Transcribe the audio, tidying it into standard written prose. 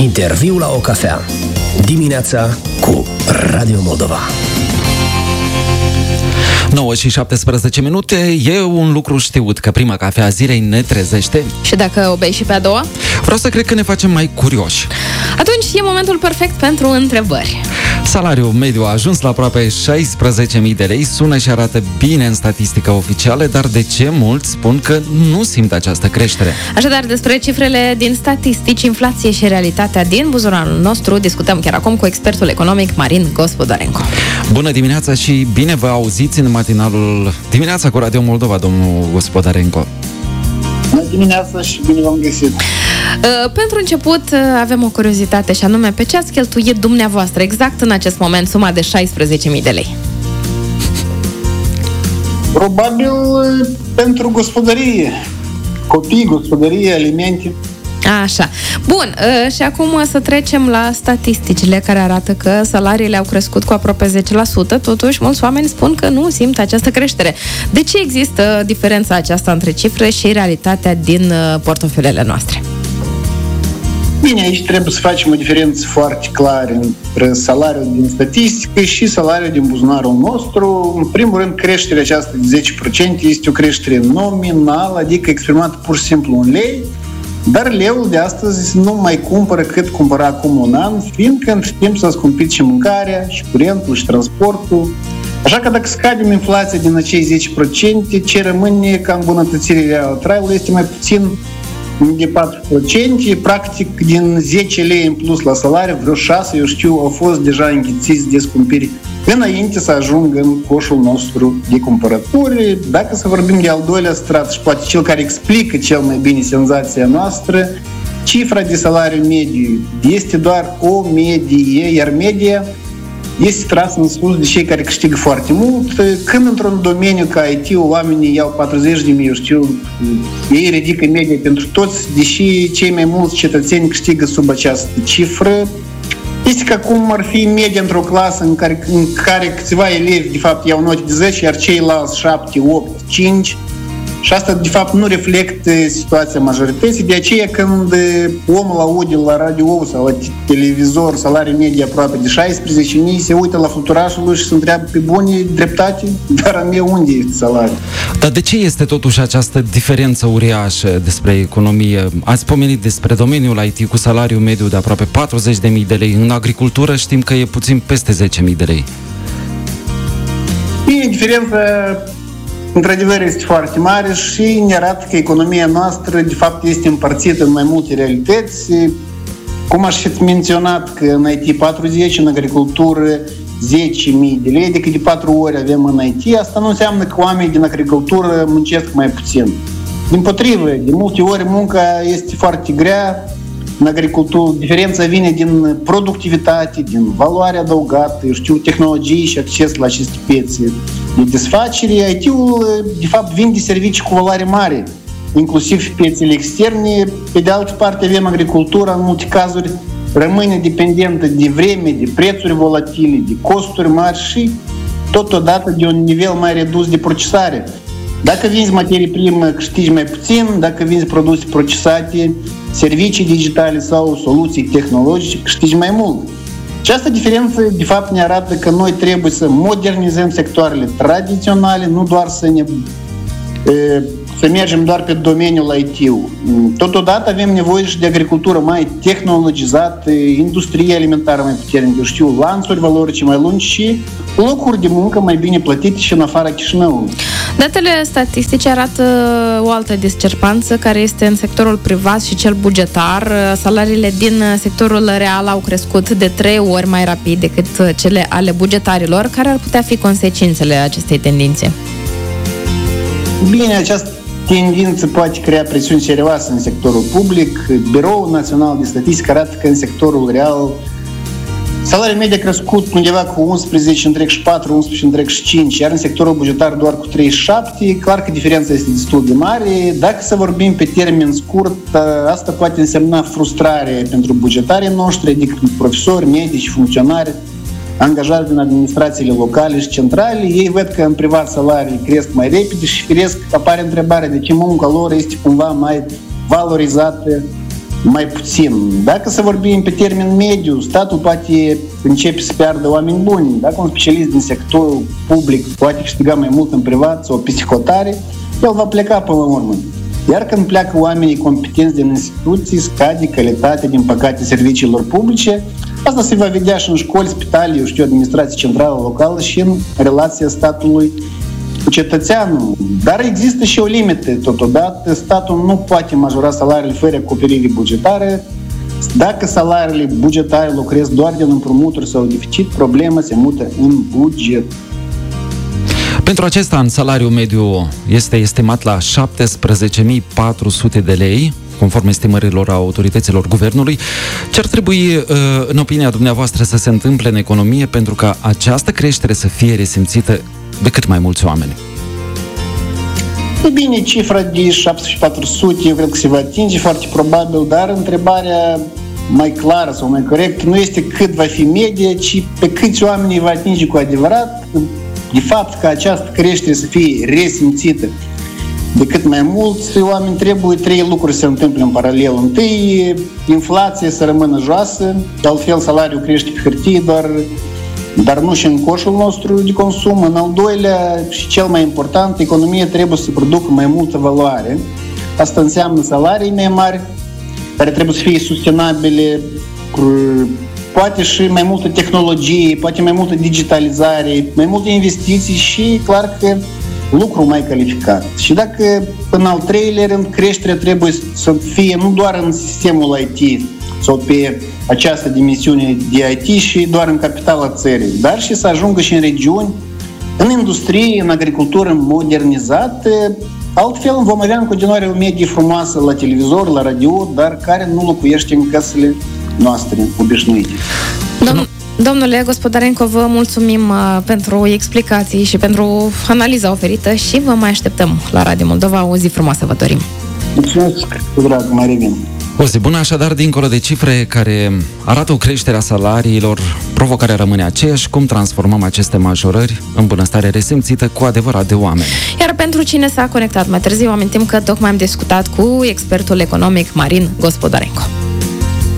Interviu la o cafea. Dimineața cu Radio Moldova. 9 și 17 minute. E un lucru știut, că prima cafea a zilei ne trezește. Și dacă o bei și pe a doua? Vreau să cred că ne facem mai curioși. Atunci e momentul perfect pentru întrebări. Salariul mediu a ajuns la aproape 16.000 de lei. Sună și arată bine în statistica oficială, dar de ce mulți spun că nu simt această creștere? Așadar, despre cifrele din statistici, inflație și realitatea din buzunarul nostru discutăm chiar acum cu expertul economic Marin Gospodarenko. Bună dimineața și bine vă auziți în matinalul Dimineața cu Radio Moldova, domnul Gospodarenko. Bună dimineața și bine v-am găsit. Pentru început avem o curiozitate și anume, pe ce ați cheltuit dumneavoastră exact în acest moment suma de 16.000 de lei? Probabil pentru gospodărie, copii, gospodărie, alimente. Așa. Bun, și acum să trecem la statisticile care arată că salariile au crescut cu aproape 10%, totuși mulți oameni spun că nu simt această creștere. De ce există diferența aceasta între cifre și realitatea din portofelele noastre? Bine, aici trebuie să facem o diferență foarte clară între salariul din statistică și salariul din buzunarul nostru. În primul rând, creșterea aceasta de 10% este o creștere nominală, adică exprimată pur și simplu în lei, dar leul de astăzi nu mai cumpără cât cumpăra acum un an, fiindcă între timp s-a scumpit și mâncarea, și curentul, și transportul. Așa că dacă scadem inflația din acei 10%, ce rămâne ca îmbunătățire reală traiului este mai puțin de 4%, practic din 10 lei în plus la salariu, vreo 6, eu știu, au fost deja înghițiți de scumpiri înainte să ajungă în coșul nostru de cumpărături. Dacă să vorbim de al doilea strat și poate cel care explică cel mai bine senzația noastră, cifra de salariu mediu este doar o medie, iar media este trasă în sus de cei care câștigă foarte mult. Când într-un domeniu ca IT-ul oamenii iau 40.000, eu știu, ei ridică media pentru toți, deși cei mai mulți cetățeni câștigă sub această cifră. Este ca cum ar fi media într-o clasă în care câțiva elevi de fapt iau note de 10, iar ceilalți 7, 8, 5. Și asta, de fapt, nu reflectă situația majorității. De aceea, când omul aude la radio sau la televizor salariul mediu aproape de 16.000, se uită la fluturașul lui și se întreabă pe bune dreptate, dar a meu unde este salariul? Dar de ce este totuși această diferență uriașă despre economie? Ați pomenit despre domeniul IT cu salariul mediu de aproape 40.000 de lei. În agricultură știm că e puțin peste 10.000 de lei. Bine, diferența într-adevăr este foarte mare și ne arată că economia noastră de fapt este împărțită în mai multe realități. Cum aș fi menționat că în IT 40, în agricultură 10.000 de lei, adică de 4 ori avem în IT, asta nu înseamnă că oamenii din agricultură muncesc mai puțin. Dimpotrivă, de multe ori munca este foarte grea în agricultură. Diferența vine din productivitate, din valoare adăugată, eu știu, tehnologii și acces la aceste piețe de desfacere. IT-ul, de fapt, vinde servicii cu valoare mare, inclusiv piețele externe. Pe de altă parte, avem agricultura, în multe cazuri, rămâne dependentă de vreme, de prețuri volatile, de costuri mari și, totodată, de un nivel mai redus de procesare. Dacă vinzi materii primă, câștigi mai puțin, dacă vinzi produse procesate, servicii digitale sau soluții tehnologice, câștigi mai mult. Și asta diferență, de fapt, ne arată că noi trebuie să modernizăm sectoarele tradiționale, nu doar să mergem doar pe domeniul IT-ul. Totodată avem nevoie și de agricultură mai tehnologizată, industrie alimentară mai puternică, eu știu, lanțuri valorice mai lungi și locuri de muncă mai bine plătite și în afara Chișinăului. Datele statistice arată o altă discrepanță care este în sectorul privat și cel bugetar. Salariile din sectorul real au crescut de 3 ori mai rapid decât cele ale bugetarilor. Care ar putea fi consecințele acestei tendințe? Bine, această tendință poate crea presiuni serioase în sectorul public. Biroul Național de Statistică arată că în sectorul real salariul mediu a crescut undeva cu 11,4, 11,5, iar în sectorul bugetar doar cu 37. Clar că diferența este destul de mare. Dacă să vorbim pe termen scurt, asta poate însemna frustrare pentru bugetarii noștri, adică profesori, medici, funcționari angajați din administrațiile locale și centrale. Ei văd că în privat salarii cresc mai repede și firesc apare întrebarea de ce munca lor este cumva mai valorizată mai puțin. Dacă să vorbim pe termen mediu, statul poate începe să piardă oameni buni. Dacă un specialist din sectorul public poate câștiga mai mult în privat sau psihotare, el va pleca până la urmă. Iar când pleacă oamenii competenți din instituții, scade calitatea, din păcate, serviciilor publice. Asta se va vedea și în școli, spitale, administrație centrală, locală și în relația statului cu cetățeanul. Dar există și o limită. Totodată, statul nu poate majora salariile fără acoperire bugetară. Dacă salariile bugetare lucrez doar din împrumuturi sau deficit, problema se mută în buget. Pentru acest an, salariul mediu este estimat la 17.400 de lei, conform estimărilor autorităților guvernului. Ce ar trebui, în opinia dumneavoastră, să se întâmple în economie pentru ca această creștere să fie resimțită de cât mai mulți oameni? E bine, cifra de 7.400 eu cred că se va atinge foarte probabil, dar întrebarea mai clară sau mai corectă nu este cât va fi media, ci pe câți oameni va atinge cu adevărat. De fapt, ca această creștere să fie resimțită de cât mai mulți oameni, trebuie 3 lucruri să se întâmple în paralel. Întâi, inflația să rămână joasă, altfel salariul crește pe hârtie, dar nu și în coșul nostru de consum. În al doilea și cel mai important, economia trebuie să producă mai multă valoare. Asta înseamnă salarii mai mari, care trebuie să fie sustenabile, poate și mai multă tehnologie, poate mai multă digitalizare, mai multe investiții și clar că lucru mai calificat. Și dacă în al treilea rând creșterea trebuie să fie nu doar în sistemul IT sau pe această dimensiune de IT și doar în capitala țării, dar și să ajungă și în regiuni, în industrie, în agricultură modernizată. Altfel vom avea în continuare o medie frumoasă la televizor, la radio, dar care nu locuiește în casele noastre obișnuite. Domnule Gospodarenko, vă mulțumim pentru explicații și pentru analiza oferită și vă mai așteptăm la Radio Moldova. O zi frumoasă vă dorim! Mulțumesc, cu drag, mai revin! O zi bună, așadar, dincolo de cifre care arată o creștere a salariilor, provocarea rămâne aceeași: cum transformăm aceste majorări în bunăstare resimțită cu adevărat de oameni. Iar pentru cine s-a conectat mai târziu, amintim că tocmai am discutat cu expertul economic Marin Gospodarenko.